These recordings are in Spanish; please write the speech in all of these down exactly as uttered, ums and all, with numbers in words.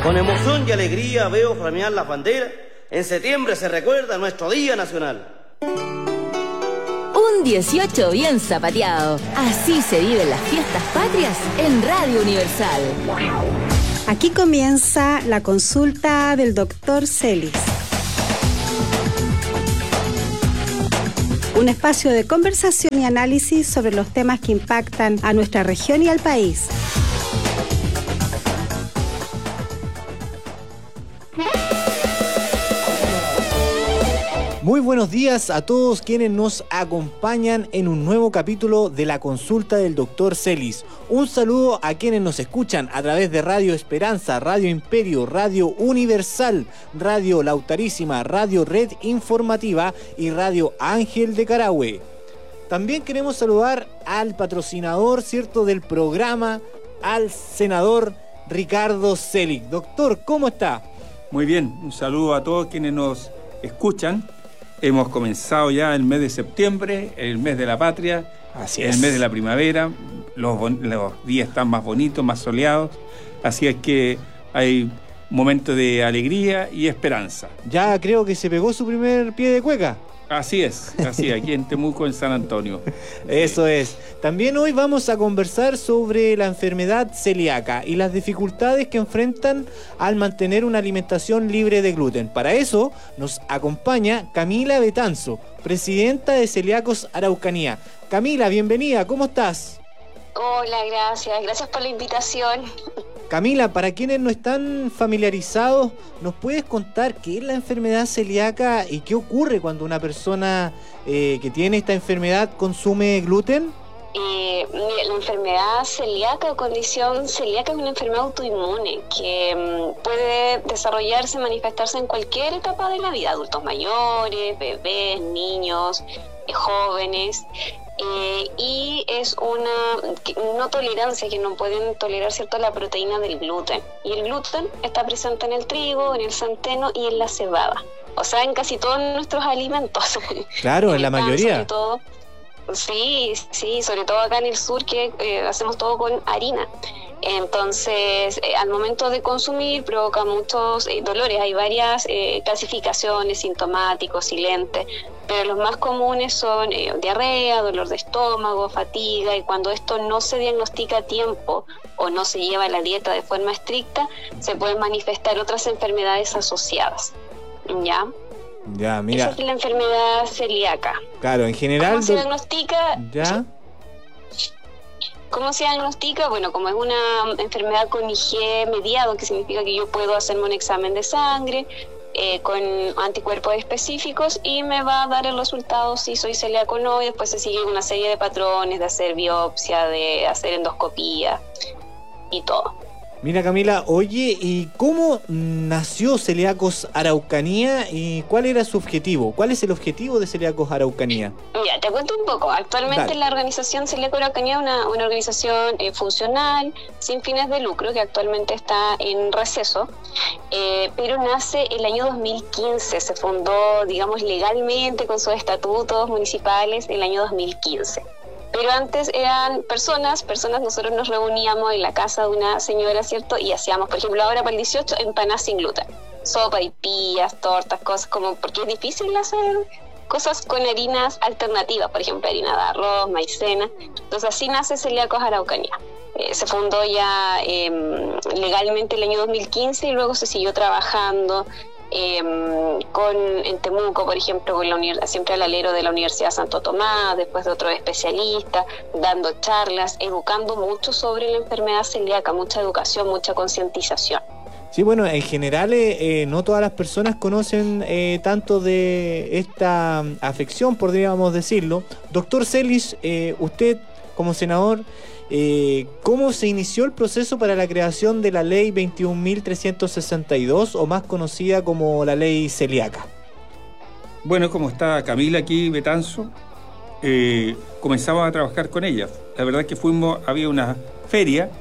Con emoción y alegría veo flamear las banderas. En septiembre se recuerda nuestro Día Nacional. Un dieciocho bien zapateado. Así se viven las fiestas patrias en Radio Universal. Aquí comienza la consulta del doctor Celis. Un espacio de conversación y análisis sobre los temas que impactan a nuestra región y al país. Muy buenos días a todos quienes nos acompañan en un nuevo capítulo de la consulta del doctor Celis. Un saludo a quienes nos escuchan a través de Radio Esperanza, Radio Imperio, Radio Universal, Radio Lautarísima, Radio Red Informativa y Radio Ángel de Carahue. También queremos saludar al patrocinador, ¿cierto?, del programa, al senador Ricardo Selig. Doctor, ¿cómo está? Muy bien, un saludo a todos quienes nos escuchan. Hemos comenzado ya el mes de septiembre, el mes de la patria, así es, el mes de la primavera, los, los días están más bonitos, más soleados, así es que hay momentos de alegría y esperanza. Ya creo que se pegó su primer pie de cueca. Así es, así aquí en Temuco, en San Antonio. Eso es. También hoy vamos a conversar sobre la enfermedad celíaca y las dificultades que enfrentan al mantener una alimentación libre de gluten. Para eso nos acompaña Camila Betanzo, presidenta de Celíacos Araucanía. Camila, bienvenida, ¿cómo estás? Hola, gracias, gracias por la invitación. Camila, para quienes no están familiarizados, ¿nos puedes contar qué es la enfermedad celíaca y qué ocurre cuando una persona eh, que tiene esta enfermedad consume gluten? Eh, la enfermedad celíaca o condición celíaca es una enfermedad autoinmune que um, puede desarrollarse, manifestarse en cualquier etapa de la vida, adultos mayores, bebés, niños, eh, jóvenes. Eh, y es una no tolerancia, que no pueden tolerar, ¿cierto?, la proteína del gluten. Y el gluten está presente en el trigo, en el centeno y en la cebada. O sea, en casi todos nuestros alimentos. Claro, en, en la pan, mayoría. Sobre todo, sí, sí, sobre todo acá en el sur, que eh, hacemos todo con harina. Entonces, eh, al momento de consumir provoca muchos eh, dolores. Hay varias eh, clasificaciones, sintomáticos, silentes, pero los más comunes son eh, diarrea, dolor de estómago, fatiga, y cuando esto no se diagnostica a tiempo o no se lleva la dieta de forma estricta, se pueden manifestar otras enfermedades asociadas. ¿Ya? Ya, mira. Esa es la enfermedad celíaca. Claro, en general... ¿Cómo se diagnostica? ¿Ya? ¿Cómo se diagnostica? Bueno, como es una enfermedad con I G mediado, que significa que yo puedo hacerme un examen de sangre eh, con anticuerpos específicos y me va a dar el resultado si soy celíaco o no, y después se sigue una serie de patrones de hacer biopsia, de hacer endoscopía y todo. Mira, Camila, oye, ¿y cómo nació Celíacos Araucanía y cuál era su objetivo? ¿Cuál es el objetivo de Celíacos Araucanía? Ya, te cuento un poco. Actualmente Dale. La organización Celíaco Araucanía es una, una organización eh, funcional, sin fines de lucro, que actualmente está en receso, eh, pero nace el año dos mil quince, se fundó, digamos, legalmente con sus estatutos municipales el año dos mil quince. Pero antes eran personas, personas, nosotros nos reuníamos en la casa de una señora, ¿cierto? Y hacíamos, por ejemplo, ahora para el dieciocho, empanadas sin gluten. Sopa y pillas, tortas, cosas como... Porque es difícil hacer cosas con harinas alternativas, por ejemplo, harina de arroz, maicena. Entonces así nace Celíacos Araucanía. Eh, se fundó ya eh, legalmente el año dos mil quince y luego se siguió trabajando Eh, con en Temuco, por ejemplo, con la univers- siempre al alero de la Universidad Santo Tomás, después de otros especialistas, dando charlas, educando mucho sobre la enfermedad celíaca, mucha educación, mucha concientización. Sí, bueno, en general eh, no todas las personas conocen eh, tanto de esta afección, podríamos decirlo. Doctor Celis, eh, usted como senador, Eh, ¿cómo se inició el proceso para la creación de la ley veintiún mil trescientos sesenta y dos, o más conocida como la ley celíaca? Bueno, como está Camila aquí, Betanzo, eh, comenzamos a trabajar con ella. La verdad es que fuimos, había una feria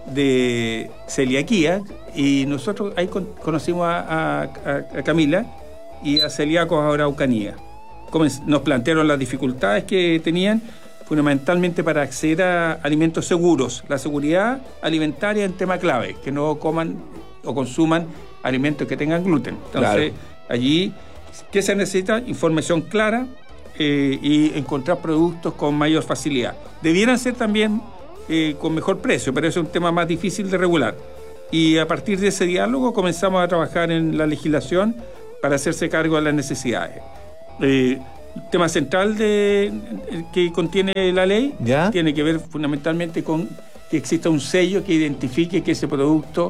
de celiaquía y nosotros ahí con, conocimos a, a, a Camila y a Celíacos Araucanía. Comenz- nos plantearon las dificultades que tenían, fundamentalmente para acceder a alimentos seguros. La seguridad alimentaria es un tema clave, que no coman o consuman alimentos que tengan gluten. Entonces, claro. allí, ¿qué se necesita? Información clara eh, y encontrar productos con mayor facilidad. Debieran ser también eh, con mejor precio, pero eso es un tema más difícil de regular. Y a partir de ese diálogo comenzamos a trabajar en la legislación para hacerse cargo de las necesidades. Eh, el tema central de, que contiene la ley ¿Ya? tiene que ver fundamentalmente con que exista un sello que identifique que ese producto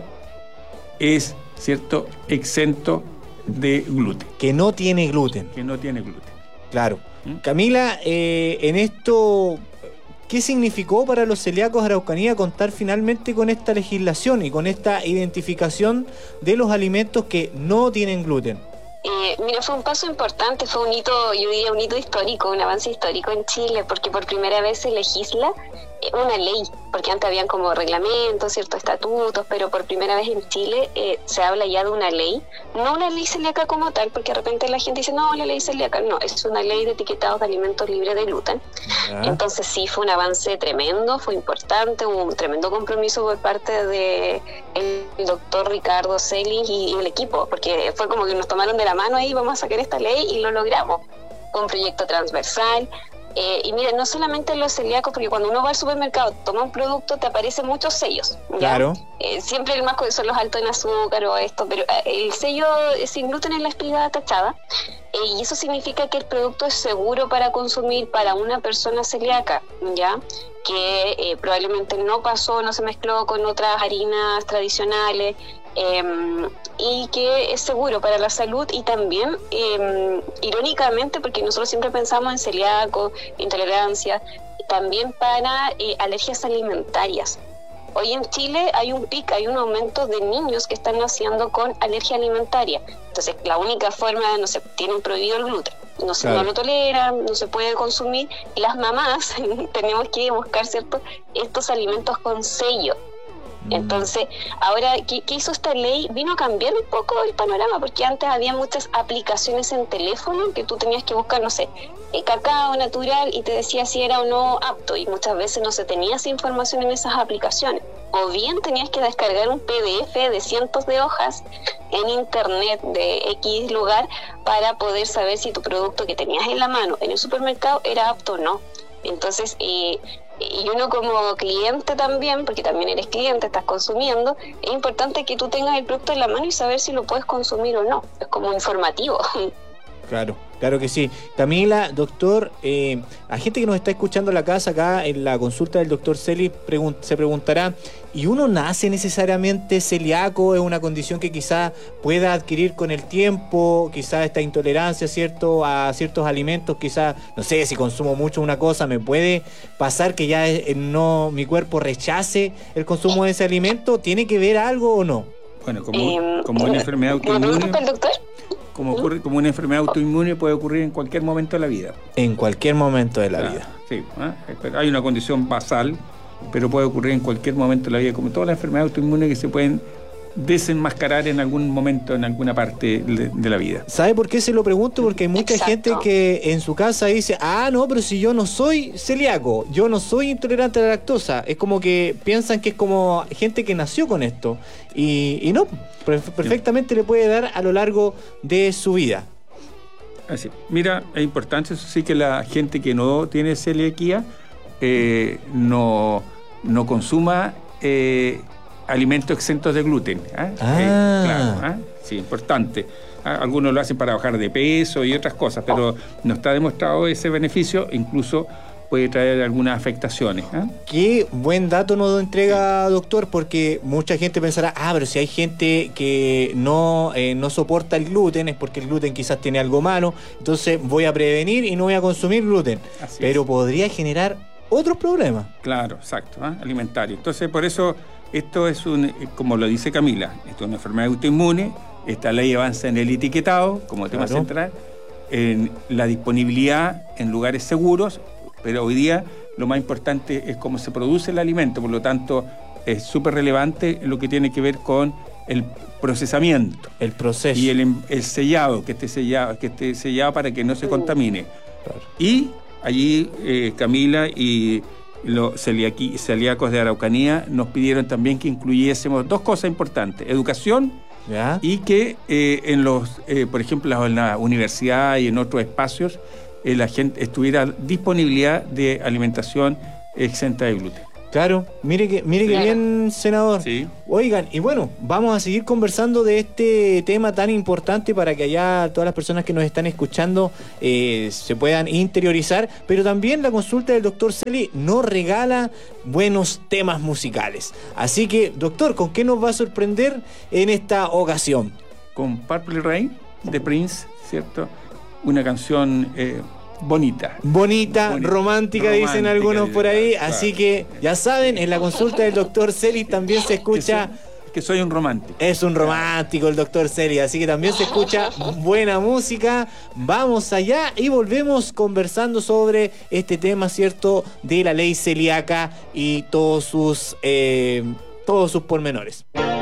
es, ¿cierto?, exento de gluten. Que no tiene gluten. Que no tiene gluten. Claro. ¿Mm? Camila, eh, en esto, ¿qué significó para los celíacos de Araucanía contar finalmente con esta legislación y con esta identificación de los alimentos que no tienen gluten? Eh, mira, fue un paso importante, fue un hito, yo diría un hito histórico, un avance histórico en Chile, porque por primera vez se legisla eh, una ley, porque antes habían como reglamentos, ciertos estatutos, pero por primera vez en Chile eh, se habla ya de una ley, no una ley celíaca como tal, porque de repente la gente dice, no, la ley celíaca, no, es una ley de etiquetados de alimentos libres de gluten. ¿Ah? Entonces sí, fue un avance tremendo, fue importante, hubo un tremendo compromiso por parte de el doctor Ricardo Celis y, y el equipo, porque fue como que nos tomaron de la mano ahí, vamos a sacar esta ley y lo logramos. Fue un proyecto transversal. Eh, y mira, no solamente los celíacos, porque cuando uno va al supermercado, toma un producto, te aparecen muchos sellos, ¿ya? Claro. Eh, siempre el más son los altos en azúcar o esto, pero eh, el sello sin gluten es la espiga tachada, eh, y eso significa que el producto es seguro para consumir para una persona celíaca, ¿ya? Que eh, probablemente no pasó, no se mezcló con otras harinas tradicionales, eh, y que es seguro para la salud y también, eh, irónicamente, porque nosotros siempre pensamos en celíaco, intolerancia, también para eh, alergias alimentarias. Hoy en Chile hay un pico, hay un aumento de niños que están naciendo con alergia alimentaria. Entonces, la única forma, no sé, tienen prohibido el gluten. No, se, claro. no lo toleran, no se puede consumir. Y las mamás tenemos que buscar, ¿cierto?, estos alimentos con sello. Entonces, ahora, ¿qué, ¿qué hizo esta ley? Vino a cambiar un poco el panorama, porque antes había muchas aplicaciones en teléfono que tú tenías que buscar, no sé, el cacao natural y te decía si era o no apto, y muchas veces no se tenía esa información en esas aplicaciones. O bien tenías que descargar un P D F de cientos de hojas en internet de X lugar para poder saber si tu producto que tenías en la mano en el supermercado era apto o no. Entonces, eh, y uno como cliente también, porque también eres cliente, estás consumiendo, es importante que tú tengas el producto en la mano y saber si lo puedes consumir o no. Es como informativo. Claro, claro que sí. Camila, doctor, eh, a gente que nos está escuchando en la casa acá en la consulta del doctor Celis pregun- se preguntará, ¿y uno nace necesariamente celíaco? ¿Es una condición que quizás pueda adquirir con el tiempo? Quizás esta intolerancia, ¿cierto?, a ciertos alimentos, quizás, no sé, si consumo mucho una cosa, ¿me puede pasar que ya eh, no mi cuerpo rechace el consumo de ese alimento? ¿Tiene que ver algo o no? Bueno, como, eh, como una enfermedad autoinmune... ¿El doctor? Como, ocurre, como una enfermedad autoinmune puede ocurrir en cualquier momento de la vida. En cualquier momento de la claro, vida. Sí, ¿eh? Hay una condición basal, pero puede ocurrir en cualquier momento de la vida, como todas las enfermedades autoinmunes que se pueden desenmascarar en algún momento, en alguna parte de, de la vida. ¿Sabe por qué se lo pregunto? Porque hay mucha Exacto. gente que en su casa dice, ah, no, pero si yo no soy celíaco, yo no soy intolerante a la lactosa. Es como que piensan que es como gente que nació con esto. Y, y no, perfectamente le puede dar a lo largo de su vida. Así. Mira, es importante, eso sí, que la gente que no tiene celiaquía eh, no, no consuma eh, alimentos exentos de gluten. ¿eh? Ah. Eh, claro, ¿eh? Sí, importante. ¿Ah? Algunos lo hacen para bajar de peso y otras cosas, pero no está demostrado ese beneficio, incluso puede traer algunas afectaciones. ¿eh? Qué buen dato nos entrega, doctor, porque mucha gente pensará, ah, pero si hay gente que no, eh, no soporta el gluten, es porque el gluten quizás tiene algo malo, entonces voy a prevenir y no voy a consumir gluten. Así pero es. Podría generar otros problemas. Claro, exacto, ¿eh? Alimentario. Entonces, por eso, esto es un, como lo dice Camila, esto es una enfermedad autoinmune. Esta ley avanza en el etiquetado como tema Claro. central, en la disponibilidad en lugares seguros, pero hoy día lo más importante es cómo se produce el alimento, por lo tanto es súper relevante lo que tiene que ver con el procesamiento. El proceso. Y el, el sellado, que esté sellado, que esté sellado para que no se contamine. Claro. Y allí eh, Camila y los celiaqui, celíacos de Araucanía nos pidieron también que incluyésemos dos cosas importantes: educación, ¿ya?, y que eh, en los, eh, por ejemplo, en la universidad y en otros espacios, eh, la gente estuviera disponibilidad de alimentación exenta de gluten. Claro, mire que, mire que bien, senador. Sí. Oigan, y bueno, vamos a seguir conversando de este tema tan importante para que allá todas las personas que nos están escuchando eh, se puedan interiorizar, pero también la consulta del doctor Celi nos regala buenos temas musicales. Así que, doctor, ¿con qué nos va a sorprender en esta ocasión? Con Purple Rain de Prince, ¿cierto? Una canción... Eh, Bonita. Bonita, Bonita, romántica, dicen algunos por ahí. Claro. Así que, ya saben, en la consulta del doctor Celis también se escucha... Que soy, que soy un romántico. Es un romántico el doctor Celis, así que también se escucha buena música. Vamos allá y volvemos conversando sobre este tema, ¿cierto?, de la ley celíaca y todos sus, eh, todos sus pormenores.